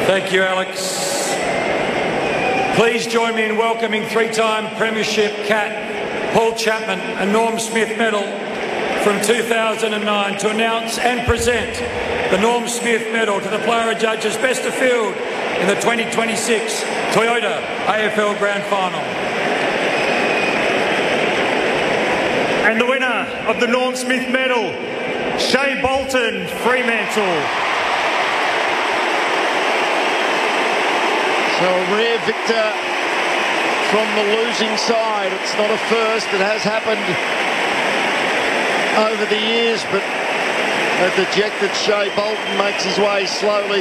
Thank you, Alex. Please join me in welcoming three-time Premiership Cat Paul Chapman and Norm Smith Medal from 2009 to announce and present the Norm Smith Medal to the player judges best of field in the 2026 Toyota AFL Grand Final. And the winner of the Norm Smith Medal, Shea Bolton, Fremantle. So a rare victor from the losing side. It's not a first. It has happened over the years, but a dejected Shea Bolton makes his way slowly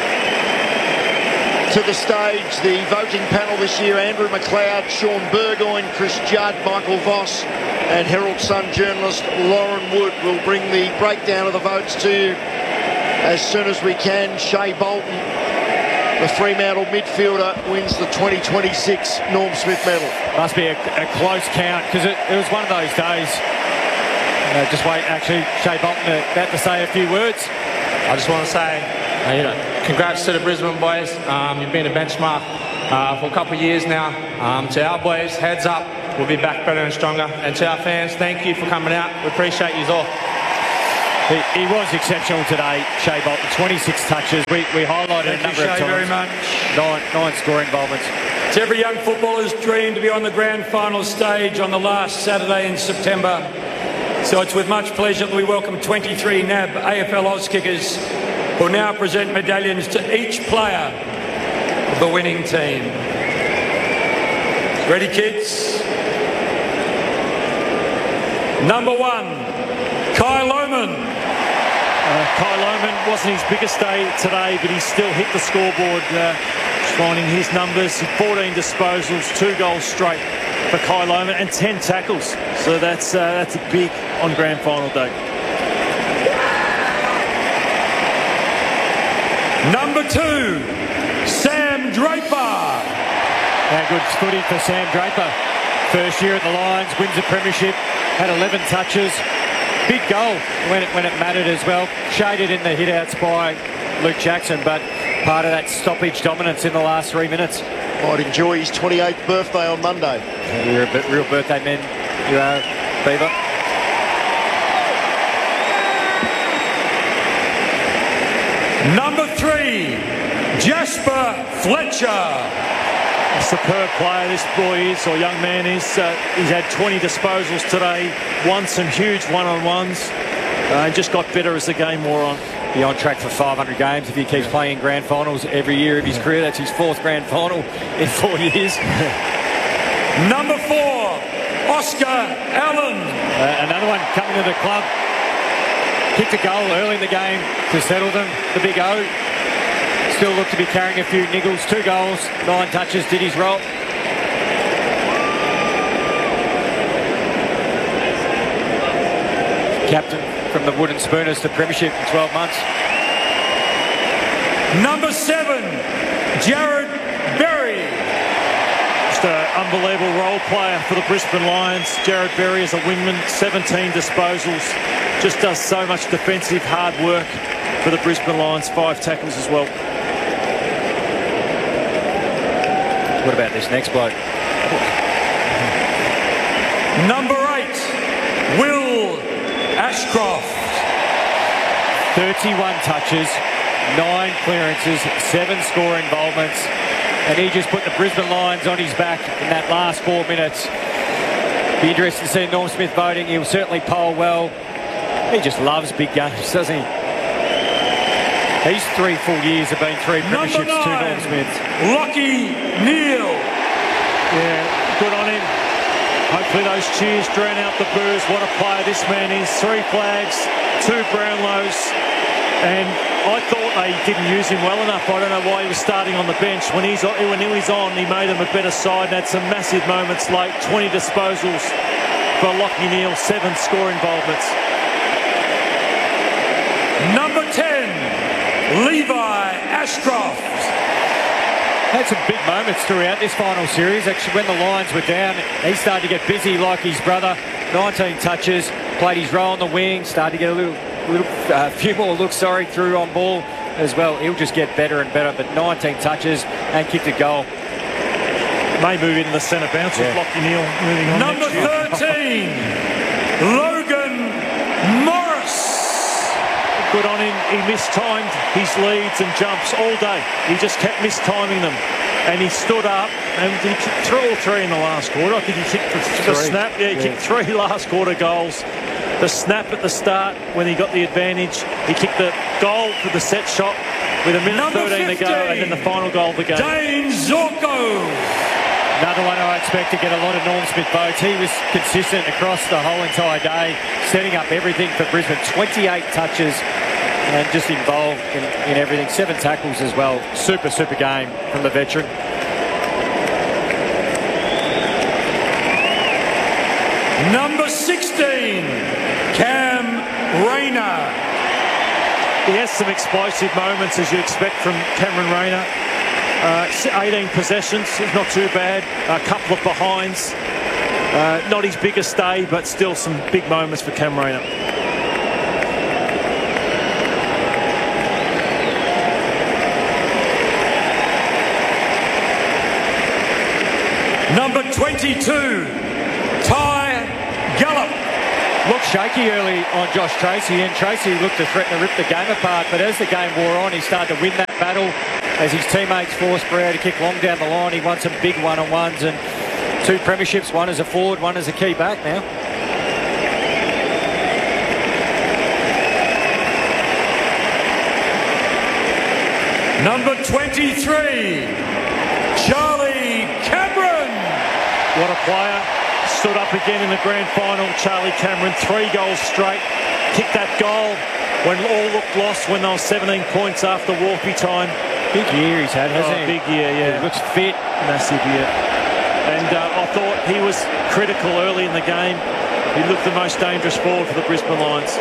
to the stage. The voting panel this year: Andrew McLeod, Sean Burgoyne, Chris Judd, Michael Voss and Herald Sun journalist Lauren Wood will bring the breakdown of the votes to you as soon as we can. Shea Bolton, the Fremantle midfielder, wins the 2026 Norm Smith Medal. Must be a close count, because it was one of those days. Just wait, actually, Shea Bolton about to say a few words. I just want to say, congrats to the Brisbane boys. You've been a benchmark for a couple of years now. To our boys, heads up. We'll be back better and stronger. And to our fans, thank you for coming out. We appreciate you all. He was exceptional today, Shea Bolton. 26 touches. We highlighted a number of times. Thank you, Shea, very much. Nine score involvements. It's every young footballer's dream to be on the grand final stage on the last Saturday in September. So it's with much pleasure that we welcome 23 NAB AFL Auskickers who will now present medallions to each player of the winning team. Ready, kids? Number 1, Kai Lohmann. Kai Lohmann wasn't his biggest day today, but he still hit the scoreboard, finding his numbers: 14 disposals, 2 goals straight for Kai Lohmann and 10 tackles. So that's big on grand final day. Number 2, Sam Draper. Good footy for Sam Draper. First year at the Lions, wins the premiership, had 11 touches. Big goal when it mattered as well. Shaded in the hit-outs by Luke Jackson, but part of that stoppage dominance in the last 3 minutes. Might enjoy his 28th birthday on Monday. You're a real birthday man, you are, Beaver. Number 3, Jasper Fletcher. A superb player this boy is, or young man is. He's had 20 disposals today, won some huge one-on-ones, and just got better as the game wore on. Be on track for 500 games if he keeps playing in grand finals every year of his career. That's his 4th grand final in 4 years. Number 4, Oscar Allen. Another one coming to the club. Kicked a goal early in the game to settle them. The big O. Still looked to be carrying a few niggles. 2 goals, 9 touches, did his role. Captain from the Wooden Spooners to premiership in 12 months. Number 7, Jared Berry. Just an unbelievable role player for the Brisbane Lions. Jared Berry is a wingman, 17 disposals. Just does so much defensive hard work for the Brisbane Lions. 5 tackles as well. What about this next bloke? Number 8, Will Ashcroft. 31 touches, 9 clearances, 7 score involvements, and he just put the Brisbane Lions on his back in that last 4 minutes. Be interested to see Norm Smith voting. He'll certainly poll well. He just loves big games, doesn't he? These 3 full years have been 3 premierships to Norm Smith. Lachie Neale. Yeah, good on him. Hopefully those cheers drown out the boos. What a player this man is. 3 flags, 2 Brownlows, and I thought they didn't use him well enough. I don't know why he was starting on the bench. When he's on, he made them a better side and had some massive moments late. 20 disposals for Lachie Neale, 7 score involvements. Number 10, Levi Ashcroft. Had some big moments throughout this final series. Actually, when the Lions were down, he started to get busy like his brother. 19 touches, played his role on the wing, started to get a few more looks through on ball. as well. He'll just get better and better, but 19 touches and kicked a goal. May move into the centre bounce with Lachie Neale moving on. Number 13, Logan Morris. Good on him. He mistimed his leads and jumps all day. He just kept mistiming them. And he stood up and he kicked 2 or 3 in the last quarter. I think he kicked the snap. Yeah, he kicked 3 last quarter goals. The snap at the start when he got the advantage. He kicked the goal for the set shot with a minute Number 13 to go, and then the final goal of the game. Dane Zorko. Another one I expect to get a lot of Norm Smith votes. He was consistent across the whole entire day, setting up everything for Brisbane. 28 touches and just involved in everything. 7 tackles as well. Super game from the veteran. Number 16, Cam Rayner. He has some explosive moments, as you expect from Cameron Rayner. 18 possessions, not too bad. A couple of behinds. Not his biggest day, but still some big moments for Cam Rayner. Number 22, Ty Gallup. Looked shaky early on Josh Tracy, and Tracy looked to threaten to rip the game apart, but as the game wore on, he started to win that battle as his teammates forced Barrett to kick long down the line. He won some big one-on-ones and 2 premierships, one as a forward, one as a key back now. Number 23, Charlie Cameron. What a player. Stood up again in the grand final. Charlie Cameron, 3 goals straight. Kicked that goal when all looked lost when there was 17 points after Warpy time. Big year he's had, hasn't he? Big year, yeah. He looks fit. Massive year. And I thought he was critical early in the game. He looked the most dangerous forward for the Brisbane Lions.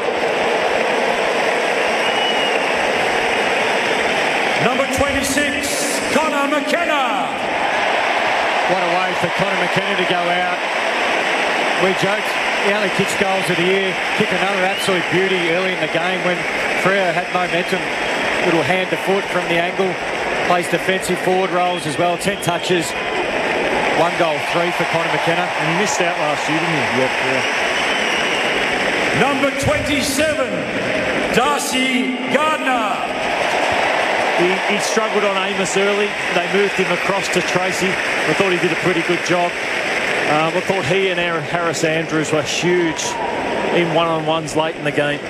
Number 26, Connor McKenna. What a way for Connor McKenna to go out. We joked, he only kicks goals of the year. Kicked another absolute beauty early in the game when Freo had momentum. Little hand to foot from the angle. Plays defensive forward roles as well. 10 touches. 1 goal, 3 for Connor McKenna. And he missed out last year, didn't he? Yep, yeah. Number 27, Darcy Gardner. He struggled on Amos early. They moved him across to Tracy. I thought he did a pretty good job. I thought he and Harris Andrews were huge in one-on-ones late in the game.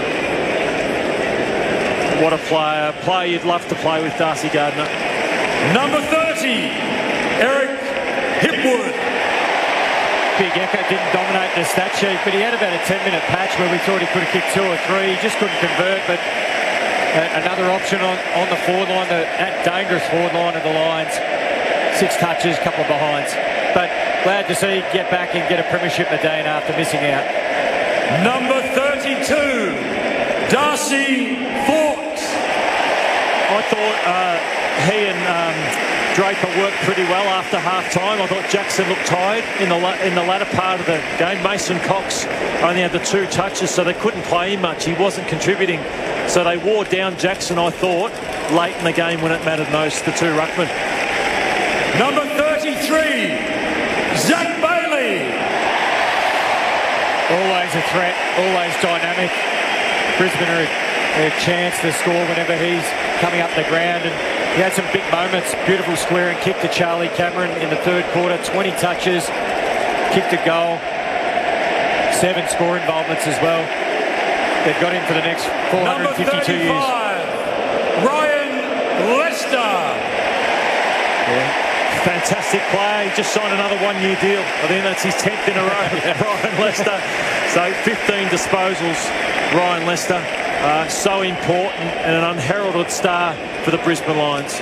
What a player. Player you'd love to play with, Darcy Gardner. Number 30, Eric Hipwood. Big Echo didn't dominate the stat sheet, but he had about a 10-minute patch where we thought he could have kicked 2 or 3. He just couldn't convert, but another option on the forward line, that dangerous forward line of the Lions. 6 touches, couple of behinds. But glad to see get back and get a premiership a day after missing out. Number 32, Darcy Fort. I thought he and Draper worked pretty well after half-time. I thought Jackson looked tired in the latter part of the game. Mason Cox only had the 2 touches, so they couldn't play him much. He wasn't contributing. So they wore down Jackson, I thought, late in the game when it mattered most, the 2 ruckmen. Number 33, Zach Bailey. Always a threat, always dynamic. Brisbane are a chance to score whenever he's coming up the ground, and he had some big moments. Beautiful square and kick to Charlie Cameron in the 3rd quarter. 20 touches, kicked a goal, 7 score involvements as well. They've got him for the next 452 years. Ryan Lester. Yeah. Fantastic player. He just signed another 1-year deal. I think that's his 10th in a row, Ryan Lester. So 15 disposals, Ryan Lester. So important and an unheralded star for the Brisbane Lions.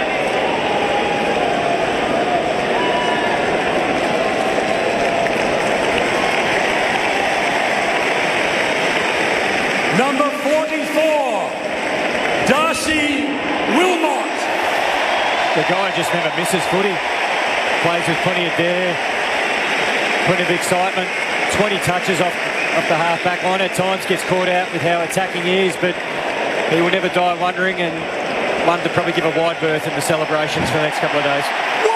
Number 44, Darcy Wilmot. The guy just never misses footy. Plays with plenty of dare, plenty of excitement. 20 touches off the half-back line at times. Gets caught out with how attacking he is, but he will never die wondering, and one to probably give a wide berth in the celebrations for the next couple of days.